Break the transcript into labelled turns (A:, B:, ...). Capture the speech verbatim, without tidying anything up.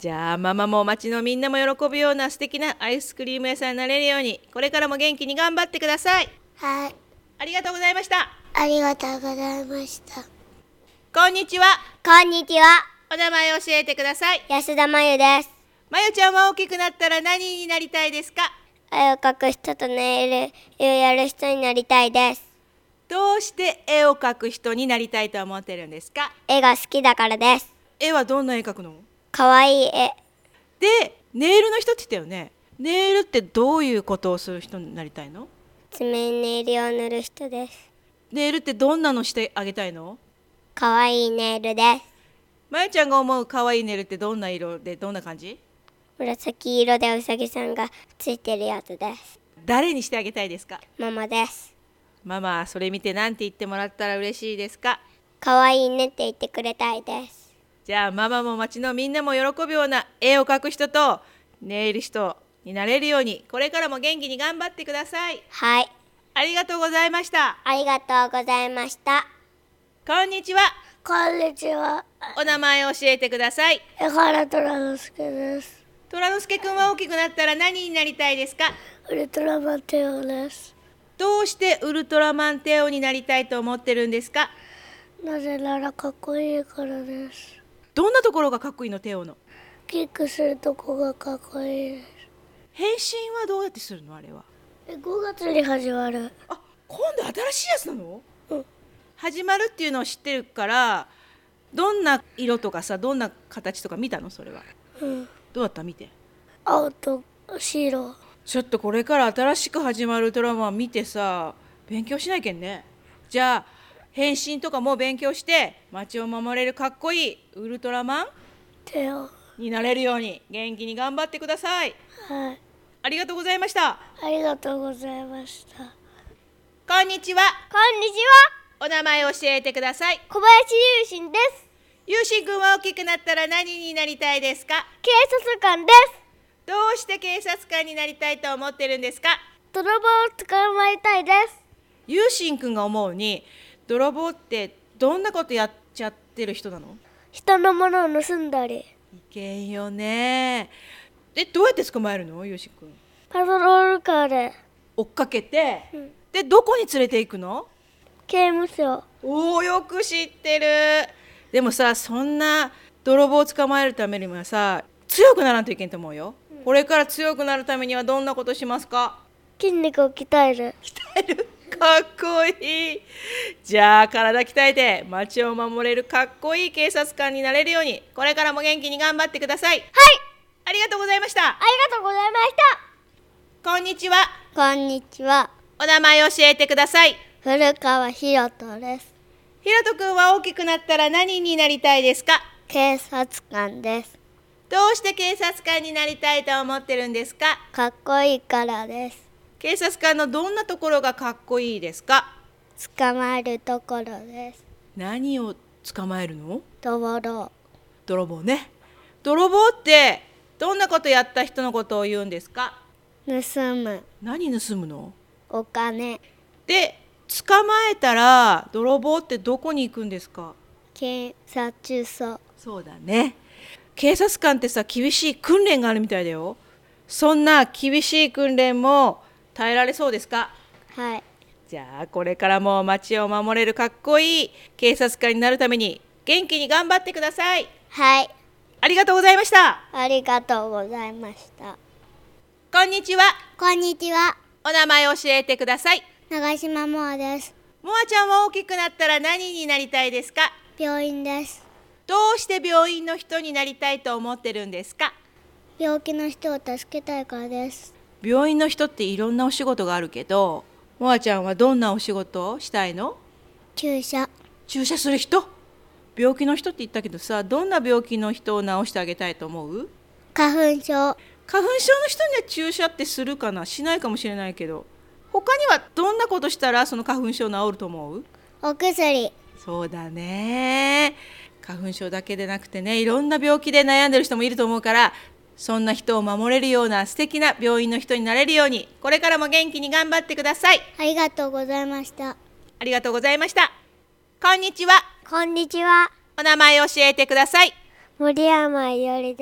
A: じゃあママも町のみんなも喜ぶような素敵なアイスクリーム屋さんになれるように、これからも元気に頑張ってください。
B: はい。
A: ありがとうございました。
B: ありがとうございました。
A: こんにちは。
B: こんにちは。
A: お名前教えてください。
B: 安田真由です。
A: まゆちゃんは大きくなったら何になりたいですか？
B: 絵を描く人とネイルをやる人になりたいです。
A: どうして絵を描く人になりたいと思ってるんですか？
B: 絵が好きだからです。
A: 絵はどんな絵描くの？
B: かわいい絵。
A: で、ネイルの人って言ったよね。ネイルってどういうことをする人になりたいの？
B: 爪にネイルを塗る人です。
A: ネイルってどんなのしてあげたいの？
B: かわいいネイルです。
A: まゆちゃんが思うかわいいネイルってどんな色でどんな感じ？
B: 紫色でうさぎさんがついてるやつです。
A: 誰にしてあげたいですか？
B: ママです。
A: ママ、それ見て何て言ってもらったら嬉しいですか？
B: かわいいねって言ってくれたいです。
A: じゃあママも町のみんなも喜ぶような絵を描く人とネイル人になれるように、これからも元気に頑張ってください。
B: はい。
A: ありがとうございました。
B: ありがとうございました。
A: こんにちは。
B: こんにちは。
A: お名前を教えてください。
B: 江原虎之介です。
A: 虎之介くんは大きくなったら何になりたいですか？
B: ウルトラマンテオです。
A: どうしてウルトラマンテオになりたいと思ってるんですか？
B: なぜならかっこいいからです。
A: どんなところがかっこいいの？テオの
B: キックするとこがかっこいいです。
A: 変身はどうやってするの？あれは
B: えごがつに始まる。
A: あ、今度新しいやつなの？
B: うん。
A: 始まるっていうのを知ってるから、どんな色とかさ、どんな形とか見たの？それは、
B: うん、
A: どうだった？見て。
B: 青と白。
A: ちょっとこれから新しく始まるドラマ見てさ、勉強しないけんね。じゃあ変身とかも勉強して街を守れるかっこいいウルトラマン
B: テオ
A: になれるように元気に頑張ってください。
B: はい。
A: ありがとうございました。
B: ありがとうございました。
A: こんにちは。
B: こんにちは。
A: お名前を教えてください。
B: 小林優心です。
A: 優心くんは大きくなったら何になりたいですか？
B: 警察官です。
A: どうして警察官になりたいと思ってるんですか？
B: 泥棒を捕まえたいです。
A: 優心くんが思うに、泥棒ってどんなことやっちゃってる人なの？
B: 人のものを盗んだり。
A: いけんよね。で、どうやって捕まえるの？優心くん。
B: パトロールカーで。
A: 追っかけて、
B: うん、
A: でどこに連れて行くの？
B: 刑務所。
A: おお、よく知ってる。でもさ、そんな泥棒を捕まえるためにはさ、強くならんといけんと思うよ。うん、これから強くなるためにはどんなことしますか？
B: 筋肉を鍛える。
A: 鍛える。かっこいい。じゃあ体鍛えて街を守れるかっこいい警察官になれるように、これからも元気に頑張ってください。
B: はい。
A: ありがとうございました。
B: ありがとうございました。
A: こんにちは。
B: こんにちは。
A: お名前を教えてください。
B: 古川ひろとです。
A: ひろとくんは大きくなったら何になりたいですか？
B: 警察官です。
A: どうして警察官になりたいと思ってるんですか？
B: かっこいいからです。
A: 警察官のどんなところがかっこいいですか？
B: 捕まえるところです。
A: 何を捕まえるの？
B: 泥棒。
A: 泥棒ね。泥棒ってどんなことやった人のことを言うんですか？
B: 盗む。
A: 何盗むの？
B: お金。
A: で、捕まえたら泥棒ってどこに行くんですか？
B: 警察署。
A: そうだね。警察官ってさ、厳しい訓練があるみたいだよ。そんな厳しい訓練も耐えられそうですか？
B: はい。
A: じゃあこれからも街を守れるかっこいい警察官になるために元気に頑張ってください。
B: はい。
A: ありがとうございました。
B: ありがとうございました。
A: こんにちは。
B: こんにちは。
A: お名前を教えてください。
B: 長島もあです。
A: もあちゃんは大きくなったら何になりたいですか？
B: 病院です。
A: どうして病院の人になりたいと思ってるんですか？
B: 病気の人を助けたいからです。
A: 病院の人っていろんなお仕事があるけど、もあちゃんはどんなお仕事をしたいの？
B: 注射。
A: 注射する人？病気の人って言ったけどさ、どんな病気の人を治してあげたいと思う？
B: 花粉症。
A: 花粉症の人には注射ってするかな？しないかもしれないけど、他にはどんなことしたらその花粉症治ると思う？
B: お薬。
A: そうだね。花粉症だけでなくてね、いろんな病気で悩んでる人もいると思うから、そんな人を守れるような素敵な病院の人になれるように、これからも元気に頑張ってください。
B: ありがとうございました。
A: ありがとうございました。こんにちは。
B: こんにちは。
A: お名前を教えてください。
B: 森山いおりです。